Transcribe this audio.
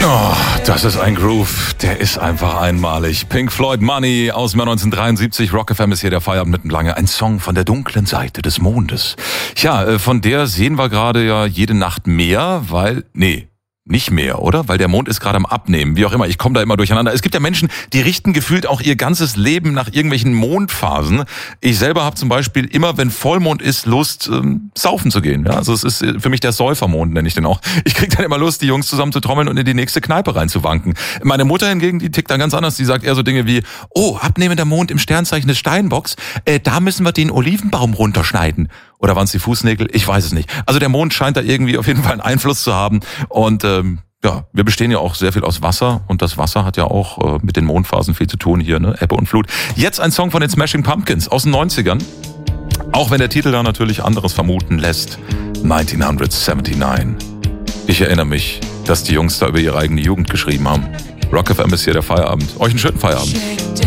Oh, das ist ein Groove, der ist einfach einmalig. Pink Floyd Money aus dem Jahr 1973. Rock FM ist hier der Feierabend mitten lange. Ein Song von der dunklen Seite des Mondes. Tja, von der sehen wir gerade ja jede Nacht mehr, nicht mehr, oder? Weil der Mond ist gerade am Abnehmen. Wie auch immer, ich komme da immer durcheinander. Es gibt ja Menschen, die richten gefühlt auch ihr ganzes Leben nach irgendwelchen Mondphasen. Ich selber habe zum Beispiel immer, wenn Vollmond ist, Lust, saufen zu gehen. Ja, also es ist für mich der Säufermond, nenne ich den auch. Ich kriege dann immer Lust, die Jungs zusammen zu trommeln und in die nächste Kneipe reinzuwanken. Meine Mutter hingegen, die tickt dann ganz anders. Die sagt eher so Dinge wie, oh, abnehmender Mond im Sternzeichen des Steinbocks, da müssen wir den Olivenbaum runterschneiden. Oder waren es die Fußnägel? Ich weiß es nicht. Also der Mond scheint da irgendwie auf jeden Fall einen Einfluss zu haben. Und ja, wir bestehen ja auch sehr viel aus Wasser. Und das Wasser hat ja auch mit den Mondphasen viel zu tun hier, ne? Ebbe und Flut. Jetzt ein Song von den Smashing Pumpkins aus den 90ern. Auch wenn der Titel da natürlich anderes vermuten lässt. 1979. Ich erinnere mich, dass die Jungs da über ihre eigene Jugend geschrieben haben. Rock FM ist hier der Feierabend. Euch einen schönen Feierabend.